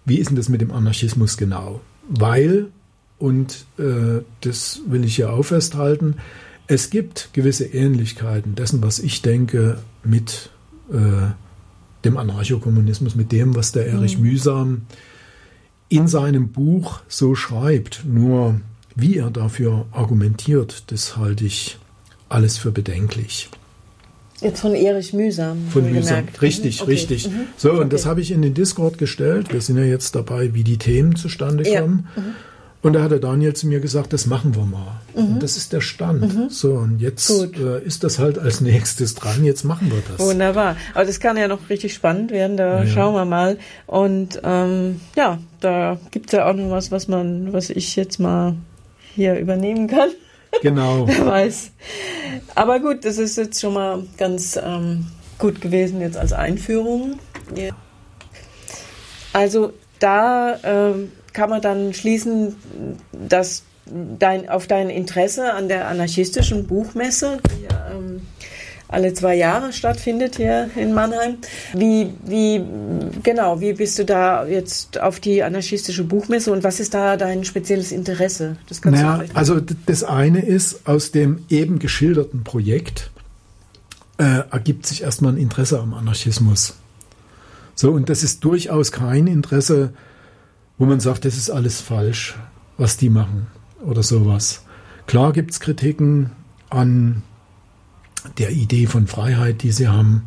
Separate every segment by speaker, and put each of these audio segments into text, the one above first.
Speaker 1: wie ist denn das mit dem Anarchismus genau? Weil, und das will ich hier auch festhalten, es gibt gewisse Ähnlichkeiten dessen, was ich denke, mit dem Anarchokommunismus, mit dem, was der Erich Mühsam in seinem Buch so schreibt. Nur wie er dafür argumentiert, das halte ich alles für bedenklich.
Speaker 2: Jetzt von Erich Mühsam.
Speaker 1: Von Mühsam, richtig, okay. Richtig. So, und das habe ich in den Discord gestellt. Wir sind ja jetzt dabei, wie die Themen zustande kommen. Und da hat der Daniel zu mir gesagt, das machen wir mal. Und das ist der Stand. So, und jetzt ist das halt als nächstes dran. Jetzt machen wir das.
Speaker 2: Wunderbar. Aber das kann ja noch richtig spannend werden. Da schauen wir mal. Und da gibt es ja auch noch was ich jetzt mal hier übernehmen kann.
Speaker 1: Genau.
Speaker 2: Wer weiß. Aber gut, das ist jetzt schon mal ganz gut gewesen jetzt als Einführung. Ja. Also da kann man dann schließen, dass auf dein Interesse an der anarchistischen Buchmesse, die alle 2 Jahre stattfindet hier in Mannheim. Wie bist du da jetzt auf die anarchistische Buchmesse und was ist da dein spezielles Interesse?
Speaker 1: Das also das eine ist, aus dem eben geschilderten Projekt ergibt sich erstmal ein Interesse am Anarchismus. So, und das ist durchaus kein Interesse, wo man sagt, das ist alles falsch, was die machen oder sowas. Klar gibt es Kritiken an der Idee von Freiheit, die sie haben,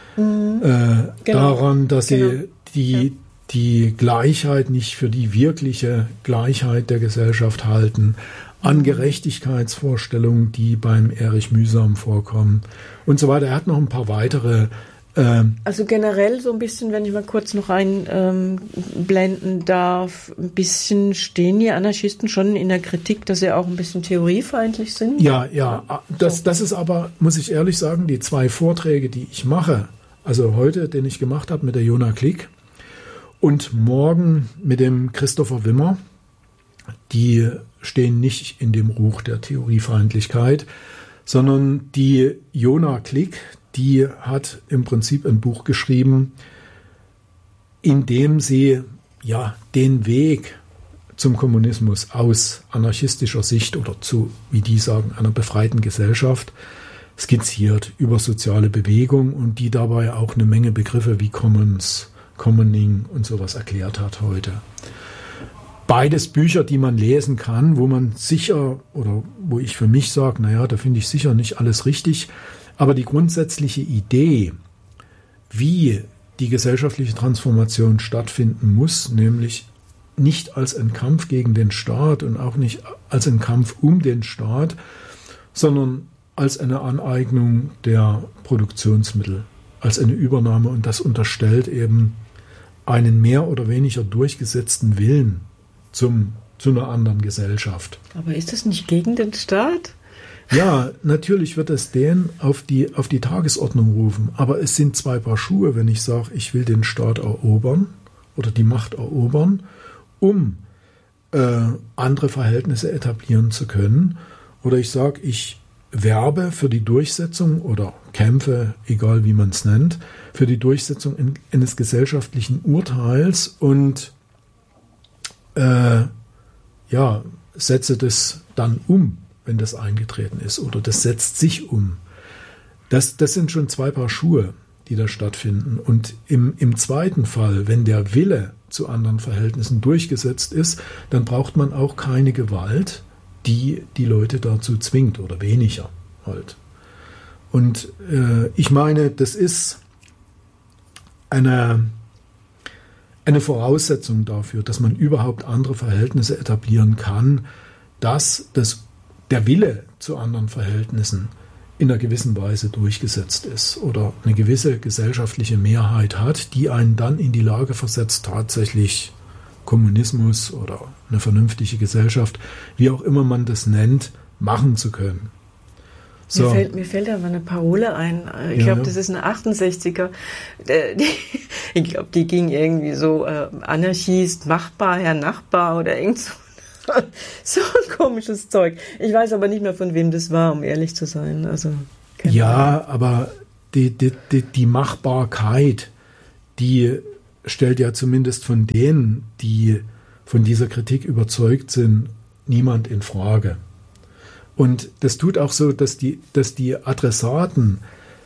Speaker 1: daran, dass sie die Gleichheit nicht für die wirkliche Gleichheit der Gesellschaft halten, an Gerechtigkeitsvorstellungen, die beim Erich Mühsam vorkommen und so weiter. Er hat noch ein paar weitere.
Speaker 2: Also generell so ein bisschen, wenn ich mal kurz noch einblenden darf, ein bisschen stehen die Anarchisten schon in der Kritik, dass sie auch ein bisschen theoriefeindlich sind?
Speaker 1: Ja. Das ist aber, muss ich ehrlich sagen, die 2 Vorträge, die ich mache, also heute, den ich gemacht habe mit der Jona Klick und morgen mit dem Christopher Wimmer, die stehen nicht in dem Ruch der Theoriefeindlichkeit, sondern die Jona Klick, die hat im Prinzip ein Buch geschrieben, in dem sie den Weg zum Kommunismus aus anarchistischer Sicht oder zu, wie die sagen, einer befreiten Gesellschaft skizziert über soziale Bewegung und die dabei auch eine Menge Begriffe wie Commons, Commoning und sowas erklärt hat heute. Beides Bücher, die man lesen kann, wo man sicher oder wo ich für mich sage, da finde ich sicher nicht alles richtig. Aber die grundsätzliche Idee, wie die gesellschaftliche Transformation stattfinden muss, nämlich nicht als ein Kampf gegen den Staat und auch nicht als ein Kampf um den Staat, sondern als eine Aneignung der Produktionsmittel, als eine Übernahme. Und das unterstellt eben einen mehr oder weniger durchgesetzten Willen zu einer anderen Gesellschaft.
Speaker 2: Aber ist das nicht gegen den Staat?
Speaker 1: Ja, natürlich wird es den auf die Tagesordnung rufen. Aber es sind 2 Paar Schuhe, wenn ich sage, ich will den Staat erobern oder die Macht erobern, um andere Verhältnisse etablieren zu können. Oder ich sage, ich werbe für die Durchsetzung oder kämpfe, egal wie man es nennt, für die Durchsetzung eines gesellschaftlichen Urteils und setze das dann um, wenn das eingetreten ist, oder das setzt sich um. Das sind schon 2 Paar Schuhe, die da stattfinden. Und im zweiten Fall, wenn der Wille zu anderen Verhältnissen durchgesetzt ist, dann braucht man auch keine Gewalt, die die Leute dazu zwingt, oder weniger halt. Und ich meine, das ist eine Voraussetzung dafür, dass man überhaupt andere Verhältnisse etablieren kann, dass der Wille zu anderen Verhältnissen in einer gewissen Weise durchgesetzt ist oder eine gewisse gesellschaftliche Mehrheit hat, die einen dann in die Lage versetzt, tatsächlich Kommunismus oder eine vernünftige Gesellschaft, wie auch immer man das nennt, machen zu können. So.
Speaker 2: Mir fällt aber eine Parole ein. Ich glaube, das ist eine 68er. Ich glaube, die ging irgendwie so, Anarchie ist machbar, Herr Nachbar oder irgend so ein komisches Zeug. Ich weiß aber nicht mehr, von wem das war, um ehrlich zu sein. Also,
Speaker 1: aber die Machbarkeit, die stellt ja zumindest von denen, die von dieser Kritik überzeugt sind, niemand in Frage. Und das tut auch so, dass die Adressaten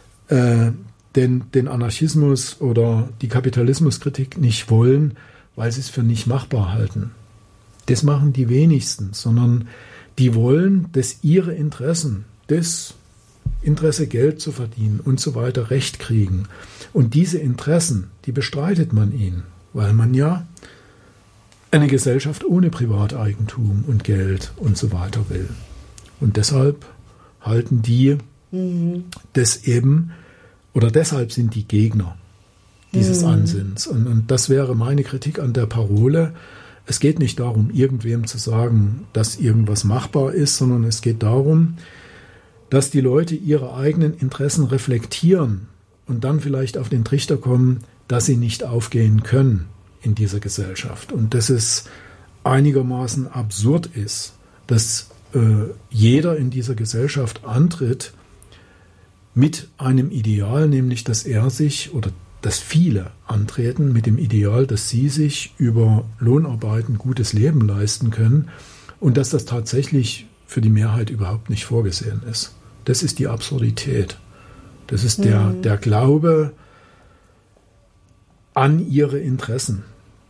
Speaker 1: den Anarchismus oder die Kapitalismuskritik nicht wollen, weil sie es für nicht machbar halten. Das machen die wenigsten, sondern die wollen, dass ihre Interessen, das Interesse Geld zu verdienen und so weiter, Recht kriegen. Und diese Interessen, die bestreitet man ihnen, weil man ja eine Gesellschaft ohne Privateigentum und Geld und so weiter will. Und deshalb halten die das eben, oder deshalb sind die Gegner dieses Ansinns. Und das wäre meine Kritik an der Parole. Es geht nicht darum, irgendwem zu sagen, dass irgendwas machbar ist, sondern es geht darum, dass die Leute ihre eigenen Interessen reflektieren und dann vielleicht auf den Trichter kommen, dass sie nicht aufgehen können in dieser Gesellschaft. Und dass es einigermaßen absurd ist, dass jeder in dieser Gesellschaft antritt mit einem Ideal, nämlich dass er sich oder dass viele antreten mit dem Ideal, dass sie sich über Lohnarbeit ein gutes Leben leisten können und dass das tatsächlich für die Mehrheit überhaupt nicht vorgesehen ist. Das ist die Absurdität. Das ist der Glaube an ihre Interessen.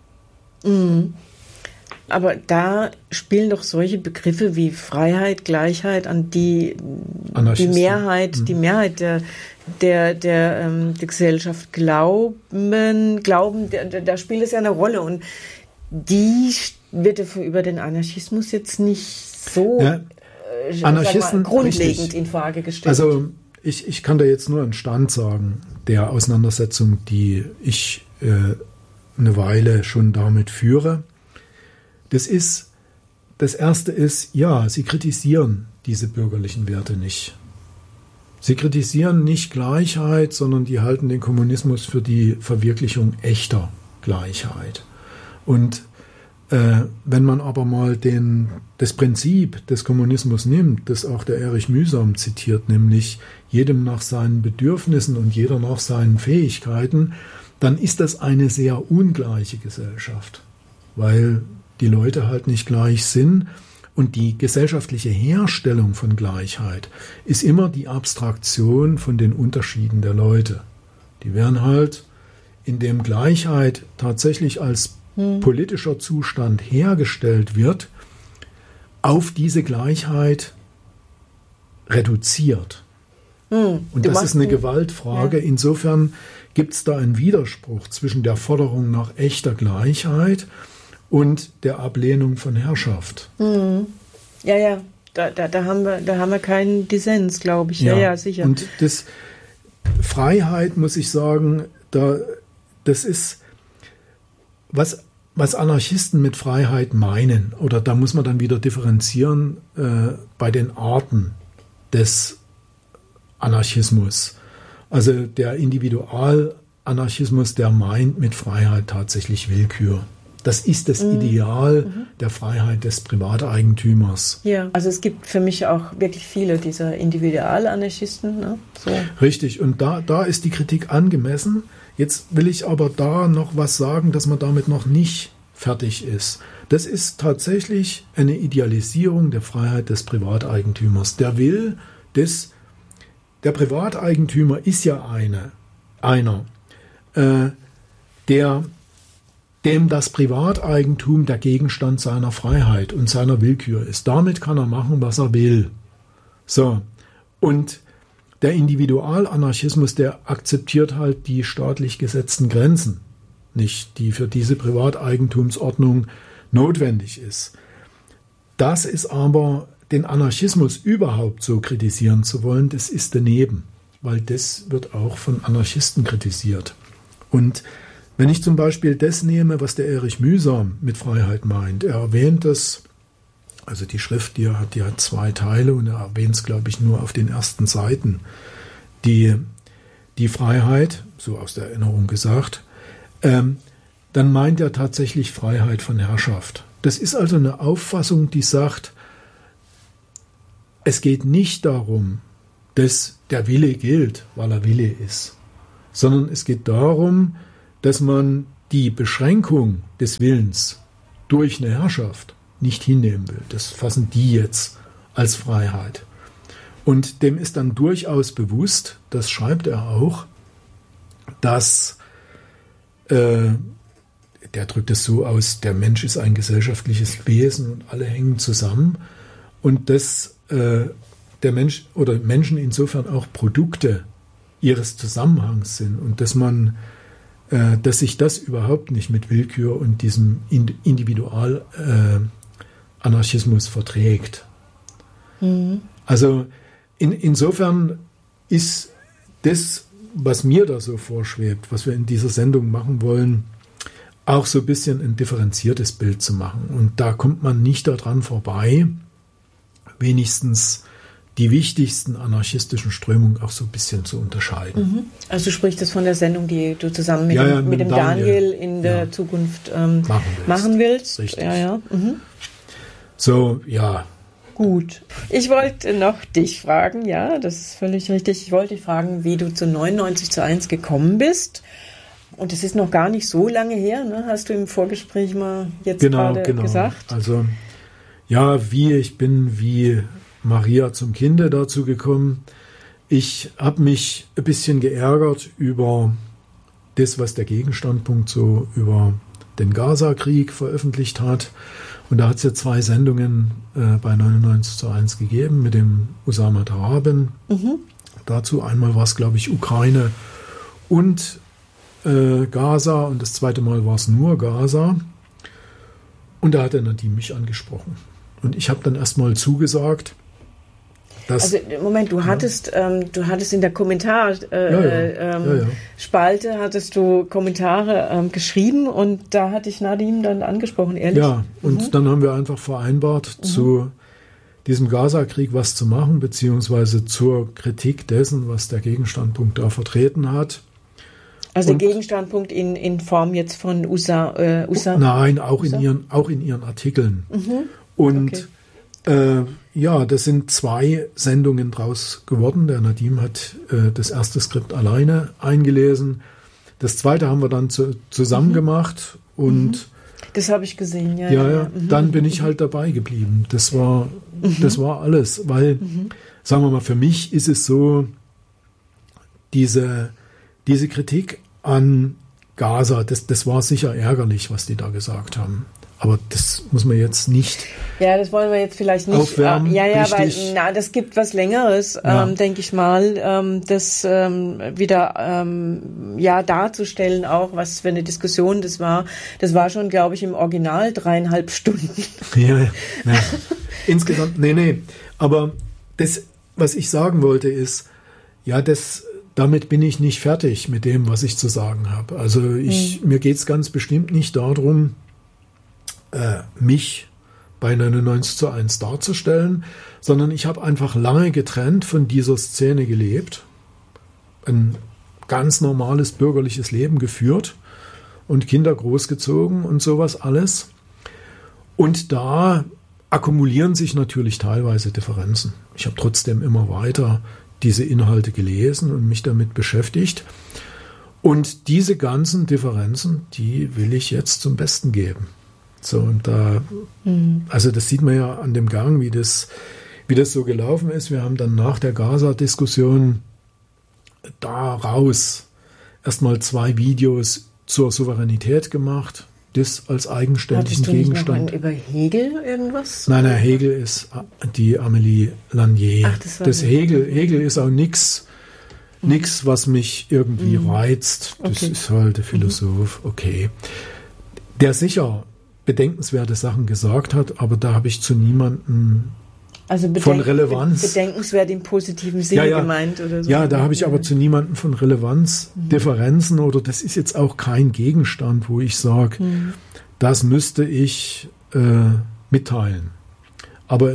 Speaker 2: Aber da spielen doch solche Begriffe wie Freiheit, Gleichheit an die Mehrheit der Gesellschaft glauben, da spielt es ja eine Rolle. Und die wird über den Anarchismus jetzt nicht so
Speaker 1: Anarchisten,
Speaker 2: grundlegend
Speaker 1: richtig,
Speaker 2: in Frage gestellt.
Speaker 1: Also ich kann da jetzt nur einen Stand sagen, der Auseinandersetzung, die ich eine Weile schon damit führe. Das Erste ist, ja, sie kritisieren diese bürgerlichen Werte nicht. Sie kritisieren nicht Gleichheit, sondern die halten den Kommunismus für die Verwirklichung echter Gleichheit. Und wenn man aber mal das Prinzip des Kommunismus nimmt, das auch der Erich Mühsam zitiert, nämlich jedem nach seinen Bedürfnissen und jeder nach seinen Fähigkeiten, dann ist das eine sehr ungleiche Gesellschaft, weil die Leute halt nicht gleich sind. Und die gesellschaftliche Herstellung von Gleichheit ist immer die Abstraktion von den Unterschieden der Leute. Die werden halt, indem Gleichheit tatsächlich als politischer Zustand hergestellt wird, auf diese Gleichheit reduziert. Und das ist eine Gewaltfrage. Ja. Insofern gibt es da einen Widerspruch zwischen der Forderung nach echter Gleichheit und der Ablehnung von Herrschaft.
Speaker 2: Ja, da haben wir keinen Dissens, glaube ich. Ja, sicher.
Speaker 1: Und Freiheit, muss ich sagen, das ist, was Anarchisten mit Freiheit meinen, oder da muss man dann wieder differenzieren bei den Arten des Anarchismus. Also der Individualanarchismus, der meint mit Freiheit tatsächlich Willkür. Das ist das Ideal der Freiheit des Privateigentümers.
Speaker 2: Ja, also es gibt für mich auch wirklich viele dieser Individualanarchisten. Ne? So.
Speaker 1: Richtig, und da ist die Kritik angemessen. Jetzt will ich aber da noch was sagen, dass man damit noch nicht fertig ist. Das ist tatsächlich eine Idealisierung der Freiheit des Privateigentümers. Der Privateigentümer ist ja einer, dem das Privateigentum der Gegenstand seiner Freiheit und seiner Willkür ist. Damit kann er machen, was er will. So. Und der Individualanarchismus, der akzeptiert halt die staatlich gesetzten Grenzen nicht, die für diese Privateigentumsordnung notwendig ist. Das ist aber, den Anarchismus überhaupt so kritisieren zu wollen, das ist daneben, weil das wird auch von Anarchisten kritisiert. Und wenn ich zum Beispiel das nehme, was der Erich Mühsam mit Freiheit meint, er erwähnt es, also die Schrift, die hat 2 Teile und er erwähnt es, glaube ich, nur auf den ersten Seiten, die Freiheit, so aus der Erinnerung gesagt, dann meint er tatsächlich Freiheit von Herrschaft. Das ist also eine Auffassung, die sagt, es geht nicht darum, dass der Wille gilt, weil er Wille ist, sondern es geht darum, dass man die Beschränkung des Willens durch eine Herrschaft nicht hinnehmen will. Das fassen die jetzt als Freiheit. Und dem ist dann durchaus bewusst, das schreibt er auch, dass, der drückt es so aus, der Mensch ist ein gesellschaftliches Wesen und alle hängen zusammen und dass der Mensch oder Menschen insofern auch Produkte ihres Zusammenhangs sind und dass sich das überhaupt nicht mit Willkür und diesem Individualanarchismus verträgt. Mhm. Also insofern ist das, was mir da so vorschwebt, was wir in dieser Sendung machen wollen, auch so ein bisschen ein differenziertes Bild zu machen. Und da kommt man nicht daran vorbei, wenigstens die wichtigsten anarchistischen Strömungen auch so ein bisschen zu unterscheiden.
Speaker 2: Mhm. Also du sprichst das von der Sendung, die du zusammen mit dem Daniel in der Zukunft machen willst.
Speaker 1: Richtig.
Speaker 2: Ja. Mhm.
Speaker 1: So, ja.
Speaker 2: Gut. Ich wollte noch dich fragen, ja, das ist völlig richtig. Ich wollte dich fragen, wie du zu 99:1 gekommen bist. Und das ist noch gar nicht so lange her, ne? Hast du im Vorgespräch mal jetzt gerade gesagt.
Speaker 1: Also, ja, ich bin wie Maria zum Kinde dazu gekommen. Ich habe mich ein bisschen geärgert über das, was der Gegenstandpunkt so über den Gaza-Krieg veröffentlicht hat. Und da hat es ja 2 Sendungen bei 99:1 gegeben mit dem Osama Taraben. Mhm. Dazu einmal war es, glaube ich, Ukraine und Gaza und das zweite Mal war es nur Gaza. Und da hat der Nadim mich angesprochen. Und ich habe dann erstmal zugesagt.
Speaker 2: Also Moment, du hattest in der Kommentarspalte hattest du Kommentare geschrieben und da hatte ich Nadim dann angesprochen, ehrlich?
Speaker 1: Ja, und dann haben wir einfach vereinbart, zu diesem Gaza-Krieg was zu machen, beziehungsweise zur Kritik dessen, was der Gegenstandpunkt da vertreten hat.
Speaker 2: Also der Gegenstandpunkt in Form jetzt von USA?
Speaker 1: Nein, auch in ihren Artikeln. Mhm. Und das sind 2 Sendungen draus geworden. Der Nadim hat das erste Skript alleine eingelesen. Das zweite haben wir dann zusammen gemacht. Und
Speaker 2: das habe ich gesehen, ja.
Speaker 1: Mhm. Dann bin ich halt dabei geblieben. Das war alles. Weil, sagen wir mal, für mich ist es so, diese Kritik an Gaza, das war sicher ärgerlich, was die da gesagt haben. Aber das muss man jetzt nicht.
Speaker 2: Ja, das wollen wir jetzt vielleicht nicht.
Speaker 1: Aufwärmen,
Speaker 2: weil das gibt was Längeres, denke ich mal, das wieder darzustellen, auch was für eine Diskussion das war. Das war schon, glaube ich, im Original 3,5 Stunden.
Speaker 1: Ja. Insgesamt, nee. Aber das, was ich sagen wollte, ist, damit bin ich nicht fertig mit dem, was ich zu sagen habe. Also mir geht es ganz bestimmt nicht darum, mich bei 99:1 darzustellen, sondern ich habe einfach lange getrennt von dieser Szene gelebt, ein ganz normales bürgerliches Leben geführt und Kinder großgezogen und sowas alles. Und da akkumulieren sich natürlich teilweise Differenzen. Ich habe trotzdem immer weiter diese Inhalte gelesen und mich damit beschäftigt. Und diese ganzen Differenzen, die will ich jetzt zum Besten geben. So, und also das sieht man ja an dem Gang, wie das so gelaufen ist. Wir haben dann nach der Gaza-Diskussion daraus erstmal 2 Videos zur Souveränität gemacht, das als eigenständigen Gegenstand.
Speaker 2: Über Hegel irgendwas?
Speaker 1: Nein, Hegel ist die Amélie Lanier.
Speaker 2: Ach, das
Speaker 1: Hegel ist auch nichts, was mich irgendwie reizt. Das ist halt der Philosoph, okay. Der sicher bedenkenswerte Sachen gesagt hat, aber da habe ich zu niemandem von Relevanz.
Speaker 2: Bedenkenswert im positiven Sinne gemeint oder so.
Speaker 1: Ja, da habe ich aber zu niemandem von Relevanz, Differenzen oder das ist jetzt auch kein Gegenstand, wo ich sage, das müsste ich mitteilen. Aber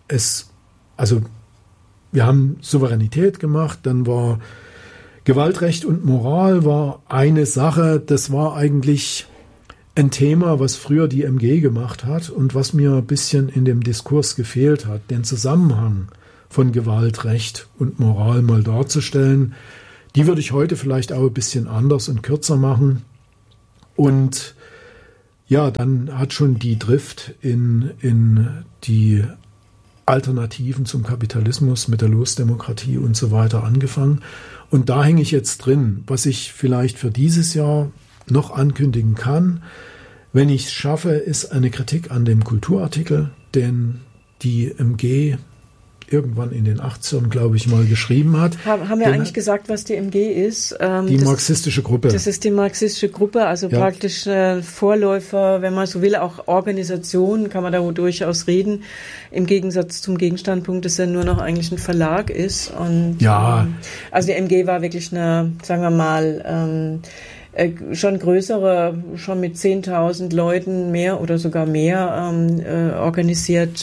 Speaker 1: wir haben Souveränität gemacht, dann war Gewaltrecht und Moral war eine Sache, das war eigentlich ein Thema, was früher die MG gemacht hat und was mir ein bisschen in dem Diskurs gefehlt hat, den Zusammenhang von Gewalt, Recht und Moral mal darzustellen. Die würde ich heute vielleicht auch ein bisschen anders und kürzer machen. Und ja, dann hat schon die Drift in die Alternativen zum Kapitalismus mit der Losdemokratie und so weiter angefangen. Und da hänge ich jetzt drin, was ich vielleicht für dieses Jahr noch ankündigen kann. Wenn ich es schaffe, ist eine Kritik an dem Kulturartikel, den die MG irgendwann in den 80ern, glaube ich, mal geschrieben hat.
Speaker 2: Haben wir eigentlich gesagt, was die MG ist?
Speaker 1: Die marxistische Gruppe.
Speaker 2: Das ist die marxistische Gruppe, also praktisch Vorläufer, wenn man so will, auch Organisation, kann man da durchaus reden, im Gegensatz zum Gegenstandpunkt, dass er nur noch eigentlich ein Verlag ist. Und, also die MG war wirklich eine, sagen wir mal, schon größere, schon mit 10.000 Leuten mehr oder sogar mehr organisiert,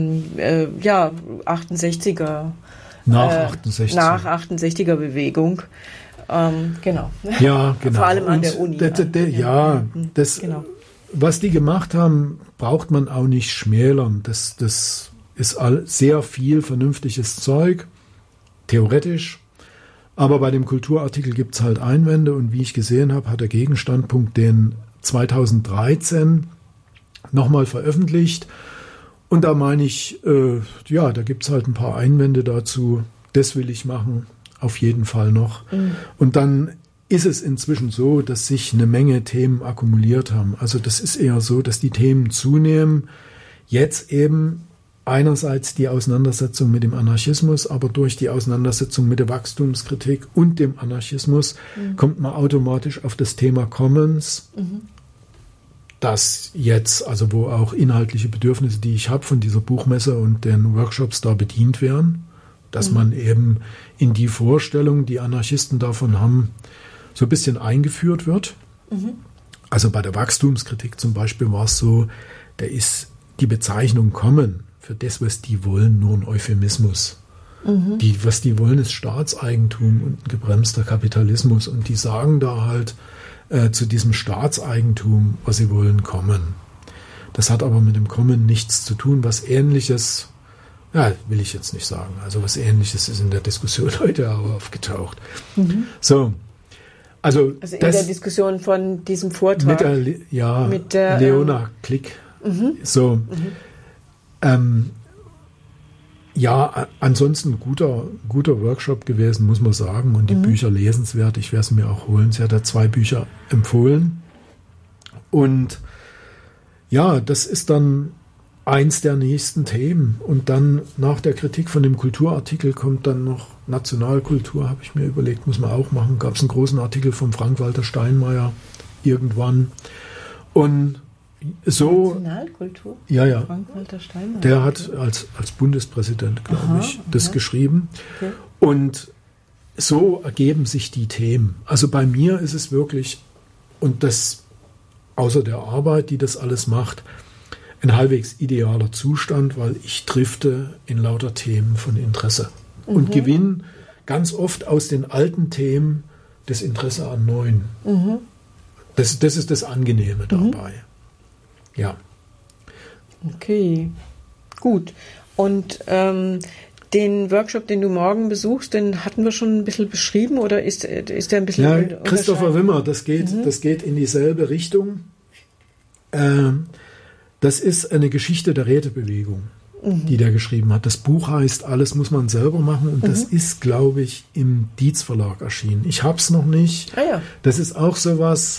Speaker 2: 68er.
Speaker 1: Nach 68er.
Speaker 2: Nach 68er Bewegung. Genau.
Speaker 1: Ja, genau.
Speaker 2: Vor allem an der Uni.
Speaker 1: Was die gemacht haben, braucht man auch nicht schmälern. Das ist sehr viel vernünftiges Zeug, theoretisch. Aber bei dem Kulturartikel gibt es halt Einwände und wie ich gesehen habe, hat der Gegenstandpunkt den 2013 nochmal veröffentlicht. Und da meine ich, da gibt es halt ein paar Einwände dazu. Das will ich machen, auf jeden Fall noch. Und dann ist es inzwischen so, dass sich eine Menge Themen akkumuliert haben. Also das ist eher so, dass die Themen zunehmen. Jetzt eben einerseits die Auseinandersetzung mit dem Anarchismus, aber durch die Auseinandersetzung mit der Wachstumskritik und dem Anarchismus kommt man automatisch auf das Thema Commons, das jetzt, also wo auch inhaltliche Bedürfnisse, die ich habe von dieser Buchmesse und den Workshops da bedient werden, dass man eben in die Vorstellung, die Anarchisten davon haben, so ein bisschen eingeführt wird. Also bei der Wachstumskritik zum Beispiel war es so, da ist die Bezeichnung Common für das, was die wollen, nur ein Euphemismus. Was die wollen, ist Staatseigentum und ein gebremster Kapitalismus. Und die sagen da halt zu diesem Staatseigentum, was sie wollen, Common. Das hat aber mit dem Common nichts zu tun. Was Ähnliches, will ich jetzt nicht sagen. Also was Ähnliches ist in der Diskussion heute auch aufgetaucht. So. Also
Speaker 2: in der Diskussion von diesem Vortrag.
Speaker 1: Mit der Leona Klick. So. Ansonsten guter Workshop gewesen, muss man sagen. Und die Bücher lesenswert. Ich werde sie mir auch holen. Sie hat ja 2 Bücher empfohlen. Und ja, das ist dann eins der nächsten Themen. Und dann nach der Kritik von dem Kulturartikel kommt dann noch Nationalkultur, habe ich mir überlegt, muss man auch machen. Gab es einen großen Artikel von Frank-Walter Steinmeier irgendwann. Und so,
Speaker 2: Nationalkultur?
Speaker 1: Ja.
Speaker 2: Frank-Walter Steinmeier.
Speaker 1: Der hat als Bundespräsident, glaube ich, das geschrieben. Okay. Und so ergeben sich die Themen. Also bei mir ist es wirklich, und das außer der Arbeit, die das alles macht, ein halbwegs idealer Zustand, weil ich drifte in lauter Themen von Interesse und gewinne ganz oft aus den alten Themen das Interesse an neuen. Das ist das Angenehme dabei. Ja.
Speaker 2: Okay, gut. Und den Workshop, den du morgen besuchst, den hatten wir schon ein bisschen beschrieben oder ist der ein bisschen...
Speaker 1: Ja, Christopher Wimmer, das geht in dieselbe Richtung. Das ist eine Geschichte der Rätebewegung, die der geschrieben hat. Das Buch heißt Alles muss man selber machen und das ist, glaube ich, im Dietz Verlag erschienen. Ich habe es noch nicht. Das ist auch sowas,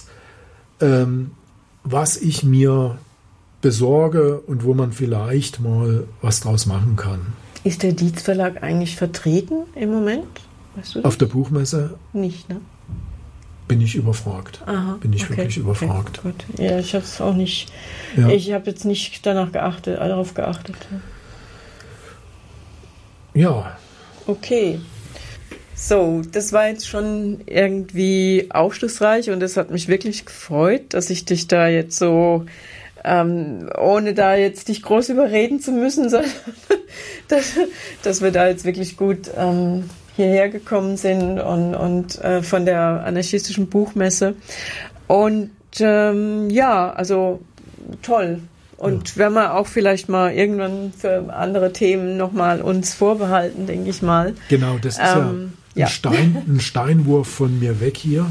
Speaker 1: was ich mir besorge und wo man vielleicht mal was draus machen kann.
Speaker 2: Ist der Dietz Verlag eigentlich vertreten im Moment? Weißt du das?
Speaker 1: Auf der Buchmesse?
Speaker 2: Nicht, ne?
Speaker 1: Bin ich überfragt. Wirklich überfragt.
Speaker 2: Okay, gut. Ja, ich habe es auch nicht. Ja. Ich habe jetzt nicht darauf geachtet.
Speaker 1: Ja.
Speaker 2: Okay. So, das war jetzt schon irgendwie aufschlussreich und es hat mich wirklich gefreut, dass ich dich da jetzt so, ohne da jetzt dich groß überreden zu müssen, sondern dass wir da jetzt wirklich gut hierher gekommen sind und von der anarchistischen Buchmesse. Und also toll. Und werden wir auch vielleicht mal irgendwann für andere Themen nochmal uns vorbehalten, denke ich mal.
Speaker 1: Genau, das ist ein Steinwurf von mir weg hier.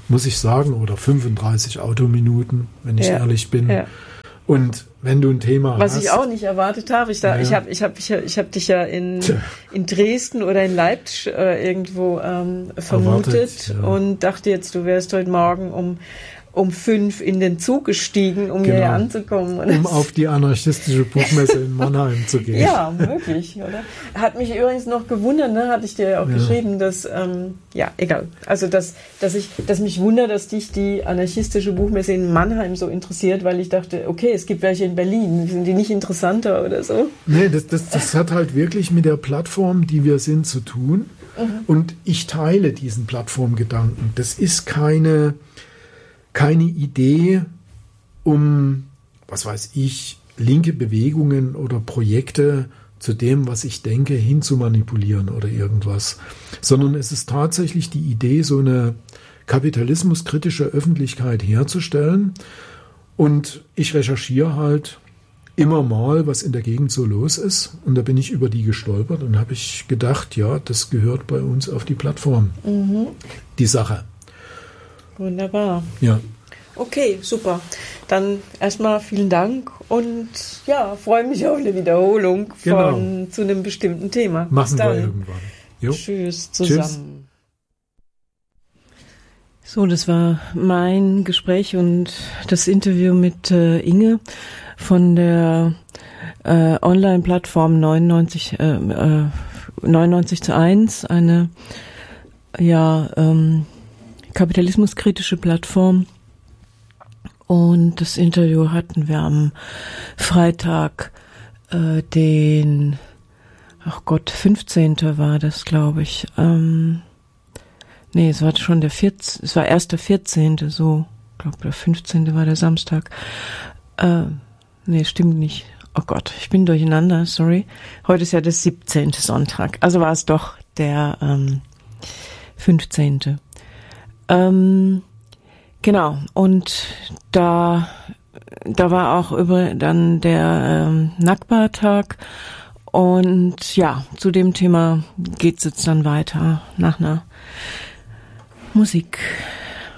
Speaker 1: muss ich sagen, oder 35 Autominuten, wenn ich ehrlich bin. Ja. Und wenn du ein Thema
Speaker 2: hast... Was ich auch nicht erwartet habe, ich hab dich ja in Dresden oder in Leipzig irgendwo vermutet und dachte jetzt, du wärst heute Morgen um 5 in den Zug gestiegen, um hierher anzukommen.
Speaker 1: Um auf die anarchistische Buchmesse in Mannheim zu gehen.
Speaker 2: Ja, möglich, oder? Hat mich übrigens noch gewundert, ne? Hatte ich dir ja auch geschrieben, dass, egal. Also, dass mich wundert, dass dich die anarchistische Buchmesse in Mannheim so interessiert, weil ich dachte, okay, es gibt welche in Berlin, sind die nicht interessanter oder so?
Speaker 1: Nee, das hat halt wirklich mit der Plattform, die wir sind, zu tun. Und ich teile diesen Plattformgedanken. Das ist keine Idee, um, was weiß ich, linke Bewegungen oder Projekte zu dem, was ich denke, hinzumanipulieren oder irgendwas. Sondern es ist tatsächlich die Idee, so eine kapitalismuskritische Öffentlichkeit herzustellen. Und ich recherchiere halt immer mal, was in der Gegend so los ist. Und da bin ich über die gestolpert und habe ich gedacht, ja, das gehört bei uns auf die Plattform. Die Sache.
Speaker 2: Wunderbar.
Speaker 1: Ja.
Speaker 2: Okay, super. Dann erstmal vielen Dank und freue mich auf eine Wiederholung zu einem bestimmten Thema.
Speaker 1: Machen wir irgendwann.
Speaker 2: Jo. Tschüss zusammen. So, das war mein Gespräch und das Interview mit Inge von der Online-Plattform 99:1, eine kapitalismuskritische Plattform. Und das Interview hatten wir am Freitag, 15. war das, glaube ich. Es war schon es war erst der 14. so. Ich glaube, der 15. war der Samstag. Stimmt nicht. Oh Gott, ich bin durcheinander, sorry. Heute ist ja der 17. Sonntag. Also war es doch der 15. Genau, und da war auch dann der Nakba-Tag und zu dem Thema geht's jetzt dann weiter nach einer Musik.